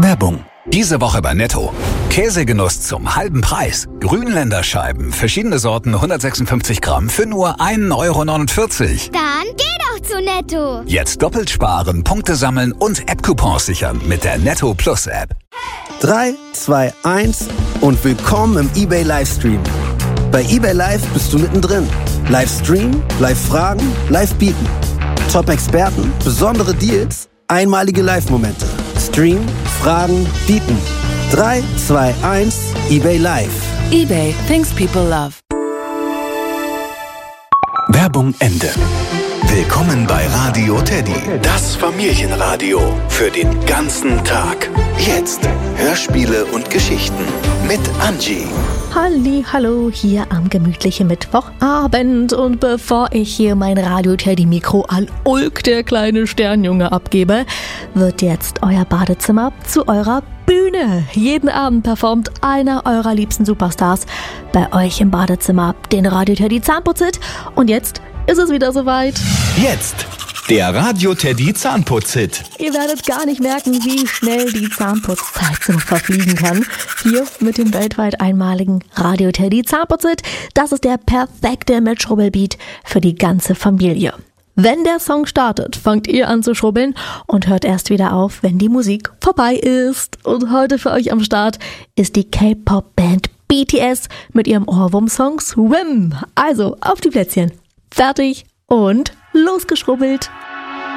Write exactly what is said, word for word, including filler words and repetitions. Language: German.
Werbung. Diese Woche bei Netto. Käsegenuss zum halben Preis. Grünländerscheiben, verschiedene Sorten, hundertsechsundfünfzig Gramm für nur ein Euro neunundvierzig. Dann geh doch zu Netto. Jetzt doppelt sparen, Punkte sammeln und App-Coupons sichern mit der Netto Plus App. drei, zwei, eins und willkommen im eBay Livestream. Bei eBay Live bist du mittendrin. Livestream, Live-Fragen, Live-Bieten. Top-Experten, besondere Deals, einmalige Live-Momente. Stream, Fragen, Bieten. drei, zwei, eins, eBay Live. eBay, things people love. Werbung Ende. Willkommen bei Radio Teddy, das Familienradio für den ganzen Tag. Jetzt Hörspiele und Geschichten mit Angie. Halli, hallo, hier am gemütlichen Mittwochabend. Und bevor ich hier mein Radio-Teddy-Mikro an Ulk, der kleine Sternjunge, abgebe, wird jetzt euer Badezimmer zu eurer Bühne. Jeden Abend performt einer eurer liebsten Superstars bei euch im Badezimmer den Radio-Teddy Zahnputz-Hit. Und jetzt ist es wieder soweit. Jetzt der Radio Teddy Zahnputz-Hit. Ihr werdet gar nicht merken, wie schnell die Zahnputzzeit so verfliegen kann. Hier mit dem weltweit einmaligen Radio Teddy Zahnputz-Hit. Das ist der perfekte Mitschrubbelbeat für die ganze Familie. Wenn der Song startet, fangt ihr an zu schrubbeln und hört erst wieder auf, wenn die Musik vorbei ist. Und heute für euch am Start ist die K-Pop-Band B T S mit ihrem Ohrwurm-Song Swim. Also auf die Plätzchen. Fertig und losgeschrubbelt.